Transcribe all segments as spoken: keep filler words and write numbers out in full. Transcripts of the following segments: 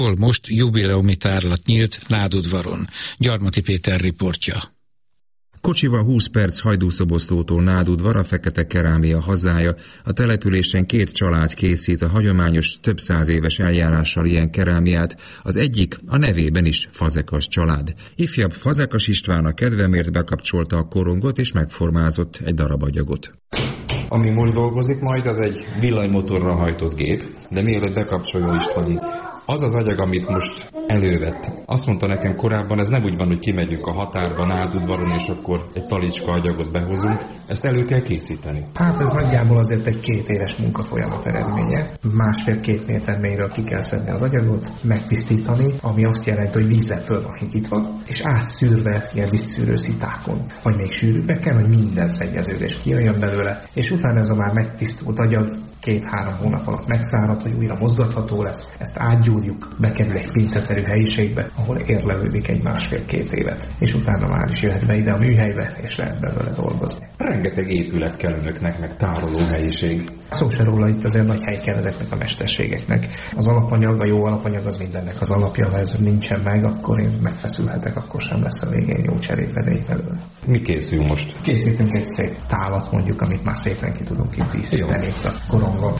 Most jubileumi tárlat nyílt Nádudvaron. Gyarmati Péter riportja. Kocsival húsz perc Hajdúszoboszlótól Nádudvar, a fekete kerámia hazája. A településen két család készít a hagyományos, több száz éves eljárással ilyen kerámiát. Az egyik a nevében is Fazekas család. Ifjabb Fazekas István a kedvemért bekapcsolta a korongot és megformázott egy darab agyagot. Ami most dolgozik majd, az egy villanymotorral hajtott gép, de mielőtt bekapcsolja István, az az agyag, amit most elővett. Azt mondta nekem korábban, ez nem úgy van, hogy kimegyünk a határba, Nádudvaron, és akkor egy talicska agyagot behozunk. Ezt elő kell készíteni. Hát ez nagyjából azért egy két éves munkafolyamat eredménye. Másfél-két méter mélyről ki kell szedni az agyagot, megtisztítani, ami azt jelenti, hogy vízzel föl van higítva, és átszűrve ilyen vízszűrő szitákon. Vagy még sűrűbbek kell, hogy minden szennyeződés kijöjjön belőle, és utána ez a már megtisztult agyag két-három hónap alatt megszárad, hogy újra mozgatható lesz, ezt átgyúrjuk, bekerül egy pinceszerű helyiségbe, ahol érlelődik egy másfél-két évet, és utána már is jöhet be ide a műhelybe, és lehet belőle dolgozni. Rengeteg épület kell önöknek, meg tároló helyiség. Szó se róla, itt azért nagy hely kell ezeknek a mesterségeknek. Az alapanyag, a jó alapanyag az mindennek az alapja, ha ez nincsen meg, akkor én megfeszülhetek, akkor sem lesz a végén jó cserépedély belőle. Mi készül most? Készítünk egy szép tálat mondjuk, amit már szépen ki tudunk itt díszíteni itt a korongon.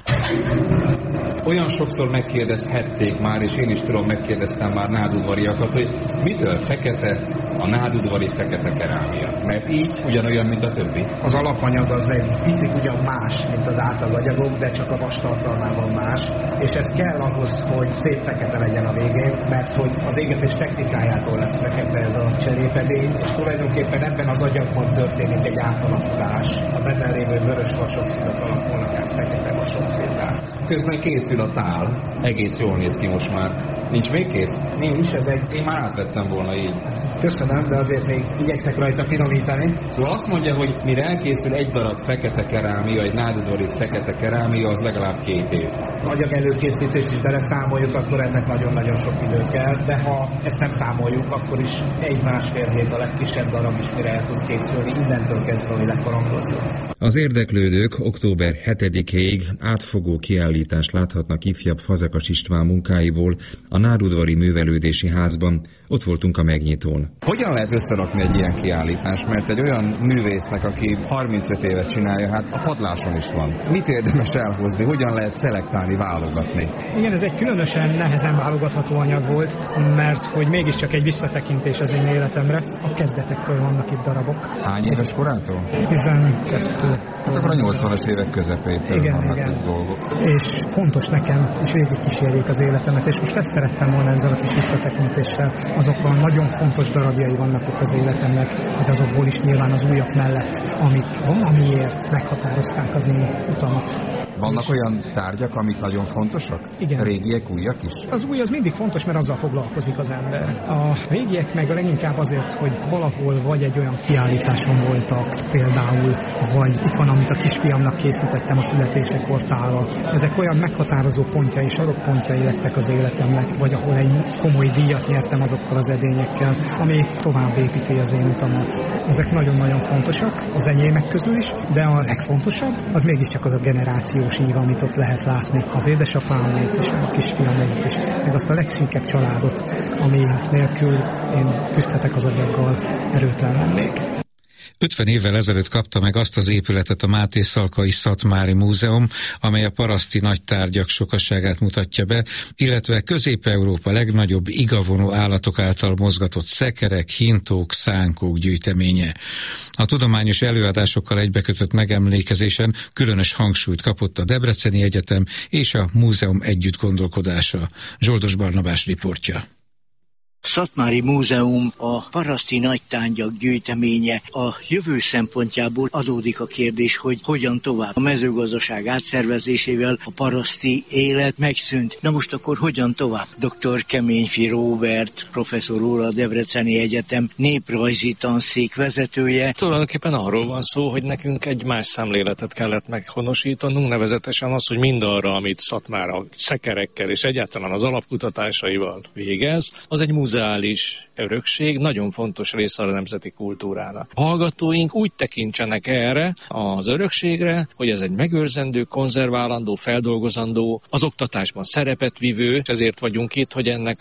Olyan sokszor megkérdezhették már, és én is tudom, megkérdeztem már nádudvariakat, hogy mitől fekete a nádudvari fekete kerámia? Mert így ugyanolyan, mint a többi. Az alapanyag az egy picit ugyan más, mint az átlaganyagok, de csak a vastartalmában más, és ez kell ahhoz, hogy szép fekete legyen a végén, mert hogy az égetés technikájától lesz fekete ez a cserépedény, és tulajdonképpen ebben az agyagban történik egy átalakulás. A benne lévő vörös vasokszínak alakulnak át fekete vasokszírrá. Közben készül a tál, egész jól néz ki most már. Nincs még kész? Nincs, ez egy... Én már átvettem volna így. Köszönöm, de azért még igyekszek rajta finomítani. Szóval azt mondja, hogy mire elkészül egy darab fekete kerámia, egy nádudvari fekete kerámia, az legalább két év. Agyag előkészítést is beleszámoljuk, akkor ennek nagyon-nagyon sok idő kell, de ha ezt nem számoljuk, akkor is egy-másfél hét a legkisebb darab is, mire el tud készülni, innentől kezdve, hogy lekorongozunk. Az érdeklődők október hetedikéig átfogó kiállítást láthatnak ifjabb Fazekas István munkáiból a Nádudvari Művelődési Házban. Ott voltunk a megnyitón. Hogyan lehet összerakni egy ilyen kiállítást? Mert egy olyan művésznek, aki harmincöt évet csinálja, hát a padláson is van. Mit érdemes elhozni? Hogyan lehet szelektálni, válogatni? Igen, ez egy különösen nehezen válogatható anyag volt, mert hogy mégiscsak egy visszatekintés az én életemre. A kezdetektől vannak itt darabok. Hány éves korától? tizenkettő. Hát akkor a nyolcvanas évek közepétől igen, vannak igen. itt dolgok. És fontos nekem, és végigkísérjék az életemet, és most ezt szerettem volna ezzel a kis visszatekintéssel. Azok a nagyon fontos darabjai vannak itt az életemnek, de azokból is nyilván az újak mellett, amik valamiért meghatározták az én utamat. Vannak olyan tárgyak, amik nagyon fontosak? Igen. Régiek, újak is? Az új az mindig fontos, mert azzal foglalkozik az ember. A régiek meg a leginkább azért, hogy valahol vagy egy olyan kiállításon voltak például, vagy itt van, amit a kisfiamnak készítettem, a születésekor tálat. Ezek olyan meghatározó pontjai, sarokpontjai lettek az életemnek, vagy ahol egy komoly díjat nyertem azokkal az edényekkel, ami tovább építi az én utamat. Ezek nagyon-nagyon fontosak, az enyémek közül is, de a legfontosabb az mégiscsak az a generáció ív, amit ott lehet látni. Az édesapámét és a kisfiamét is, meg azt a legszűkebb családot, ami nélkül én küzdhetek az agyaggal, erőtlen lennék. ötven évvel ezelőtt kapta meg azt az épületet a Máté Szalkai Szatmári Múzeum, amely a paraszti nagytárgyak sokaságát mutatja be, illetve Közép-Európa legnagyobb igavonó állatok által mozgatott szekerek, hintók, szánkók gyűjteménye. A tudományos előadásokkal egybekötött megemlékezésen különös hangsúlyt kapott a Debreceni Egyetem és a múzeum együttgondolkodása. Zsoldos Barnabás riportja. Szatmári Múzeum a paraszti nagytárgyak gyűjteménye. A jövő szempontjából adódik a kérdés, hogy hogyan tovább. A mezőgazdaság átszervezésével a paraszti élet megszűnt. Na most akkor hogyan tovább? doktor Keményfi Róbert, professzor úr, a Debreceni Egyetem néprajzi tanszék vezetője. Tulajdonképpen arról van szó, hogy nekünk egy más szemléletet kellett meghonosítanunk, nevezetesen az, hogy mindarra, amit Szatmár a szekerekkel és egyáltalán az alapkutatásaival végez, az egy múzeum múzeális örökség nagyon fontos része a nemzeti kultúrának. A hallgatóink úgy tekintsenek erre az örökségre, hogy ez egy megőrzendő, konzerválandó, feldolgozandó, az oktatásban szerepet vivő, ezért vagyunk itt, hogy ennek